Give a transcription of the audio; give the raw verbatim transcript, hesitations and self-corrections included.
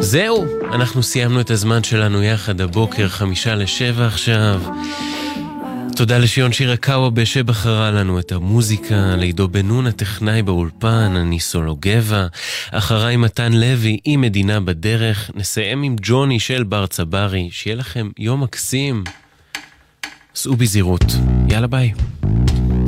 זהו, אנחנו סיימנו את הזמן שלנו יחד הבוקר, חמישה לשבע עכשיו. תודה לשיון שירה קאווה שבחרה לנו את המוזיקה, לעידו בנון הטכנאי באולפן, אני סולו גבע, אחריי מתן לוי עם מדינה בדרך, נסיים עם ג'וני של בר צברי, שיהיה לכם יום מקסים, סעו בזירות, יאללה ביי.